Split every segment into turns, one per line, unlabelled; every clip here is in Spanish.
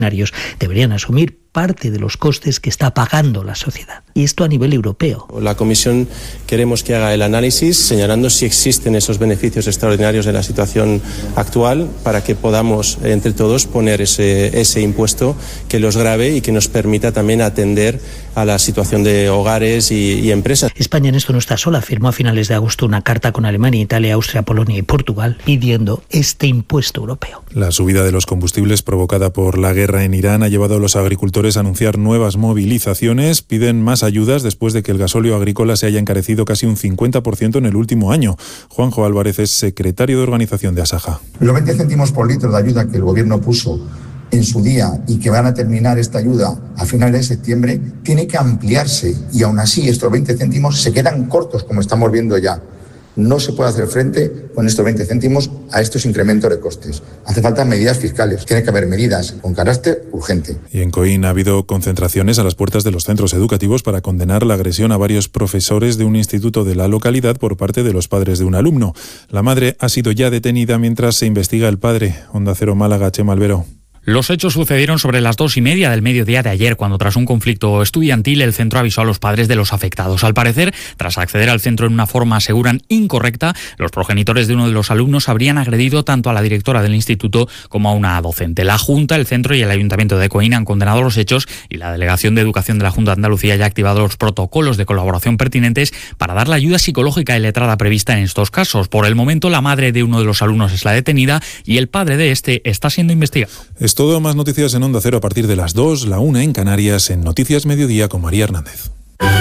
deberían asumir parte de los costes que está pagando la sociedad. Y esto a nivel europeo.
La Comisión queremos que haga el análisis señalando si existen esos beneficios extraordinarios en la situación actual para que podamos entre todos poner ese impuesto que los grave y que nos permita también atender a la situación de hogares y empresas.
España en esto no está sola. Firmó a finales de agosto una carta con Alemania, Italia, Austria, Polonia y Portugal pidiendo este impuesto europeo.
La subida de los combustibles provocada por la guerra en Irán ha llevado a los agricultores a anunciar nuevas movilizaciones. Piden más ayudas después de que el gasóleo agrícola se haya encarecido casi un 50% en el último año. Juanjo Álvarez es secretario de organización de Asaja.
Los 20 céntimos por litro de ayuda que el gobierno puso en su día y que van a terminar esta ayuda a finales de septiembre, tiene que ampliarse y aún así estos 20 céntimos se quedan cortos, como estamos viendo ya. No se puede hacer frente con estos 20 céntimos a estos incrementos de costes. Hace falta medidas fiscales. Tiene que haber medidas con carácter urgente.
Y en Coín ha habido concentraciones a las puertas de los centros educativos para condenar la agresión a varios profesores de un instituto de la localidad por parte de los padres de un alumno. La madre ha sido ya detenida mientras se investiga el padre. Onda Cero Málaga, Chema Albero.
Los hechos sucedieron sobre las 2:30 del mediodía de ayer, cuando tras un conflicto estudiantil el centro avisó a los padres de los afectados. Al parecer, tras acceder al centro en una forma, aseguran, incorrecta, los progenitores de uno de los alumnos habrían agredido tanto a la directora del instituto como a una docente. La Junta, el centro y el Ayuntamiento de Coín han condenado los hechos y la Delegación de Educación de la Junta de Andalucía ya ha activado los protocolos de colaboración pertinentes para dar la ayuda psicológica y letrada prevista en estos casos. Por el momento, la madre de uno de los alumnos es la detenida y el padre de este está siendo investigado.
Es todo. Más noticias en Onda Cero a partir de las 2, la 1 en Canarias, en Noticias Mediodía con María Hernández.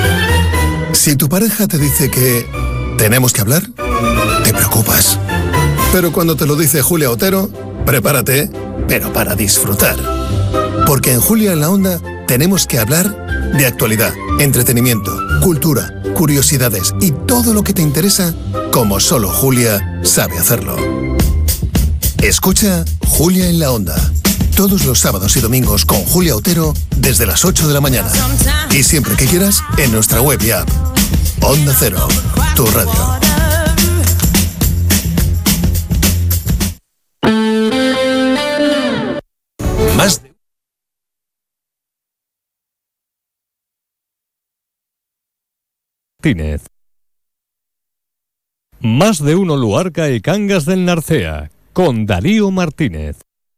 Si tu pareja te dice que tenemos que hablar, te preocupas. Pero cuando te lo dice Julia Otero, prepárate, pero para disfrutar. Porque en Julia en la Onda tenemos que hablar de actualidad, entretenimiento, cultura, curiosidades y todo lo que te interesa, como solo Julia sabe hacerlo. Escucha Julia en la Onda. Todos los sábados y domingos con Julia Otero desde las 8 de la mañana. Y siempre que quieras, en nuestra web y app. Onda Cero, tu radio.
Más de... Martínez. Más de uno Luarca y Cangas del Narcea, con Darío Martínez.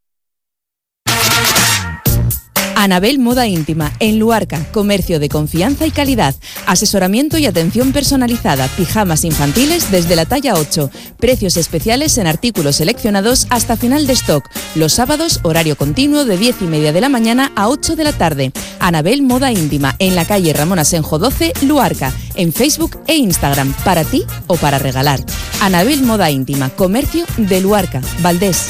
Anabel Moda Íntima, en Luarca, comercio de confianza y calidad, asesoramiento y atención personalizada, pijamas infantiles desde la talla 8, precios especiales en artículos seleccionados hasta final de stock, los sábados horario continuo de 10:30 de la mañana a 8 de la tarde. Anabel Moda Íntima, en la calle Ramón Asenjo 12, Luarca, en Facebook e Instagram, para ti o para regalar. Anabel Moda Íntima, comercio de Luarca, Valdés.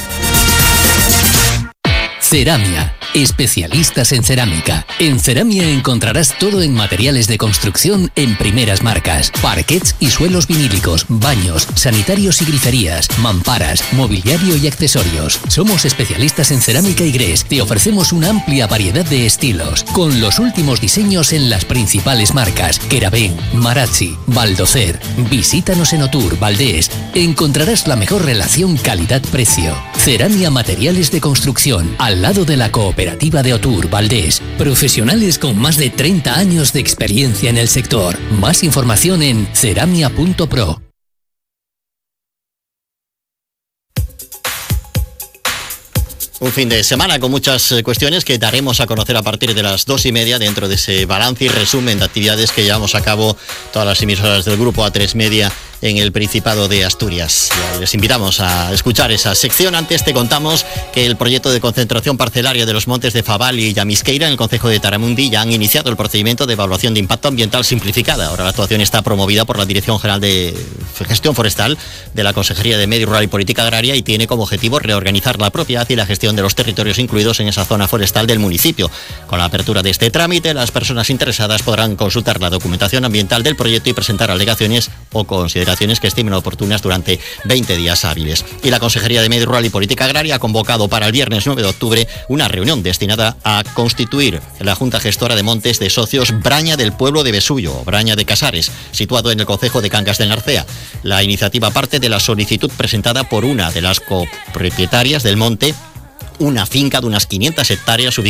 Ceramia, especialistas en cerámica. En Ceramia encontrarás todo en materiales de construcción en primeras marcas. Parquets y suelos vinílicos, baños, sanitarios y griferías, mamparas, mobiliario y accesorios. Somos especialistas en cerámica y grés. Te ofrecemos una amplia variedad de estilos, con los últimos diseños en las principales marcas. Querabén, Marazzi, Baldocer. Visítanos en Otur, Valdés. Encontrarás la mejor relación calidad-precio. Ceramia Materiales de Construcción, al lado de la Cooperativa de Otur, Valdés. Profesionales con más de 30 años de experiencia en el sector. Más información en ceramia.pro.
Un fin de semana con muchas cuestiones que daremos a conocer a partir de las 2:30 dentro de ese balance y resumen de actividades que llevamos a cabo todas las emisoras del grupo A3 Media en el Principado de Asturias. Les invitamos a escuchar esa sección. Antes te contamos que el proyecto de concentración parcelaria de los montes de Fabal y Llamisqueira en el concejo de Taramundi ya han iniciado el procedimiento de evaluación de impacto ambiental simplificada. Ahora la actuación está promovida por la Dirección General de Gestión Forestal de la Consejería de Medio Rural y Política Agraria y tiene como objetivo reorganizar la propiedad y la gestión de los territorios incluidos en esa zona forestal del municipio. Con la apertura de este trámite, las personas interesadas podrán consultar la documentación ambiental del proyecto y presentar alegaciones o consideraciones que estimen oportunas durante 20 días hábiles. Y la Consejería de Medio Rural y Política Agraria ha convocado para el viernes 9 de octubre una reunión destinada a constituir la Junta Gestora de Montes de Socios Braña del Pueblo de Besullo, Braña de Casares, situado en el concejo de Cangas del Narcea. La iniciativa parte de la solicitud presentada por una de las copropietarias del monte, una finca de unas 500 hectáreas ubicada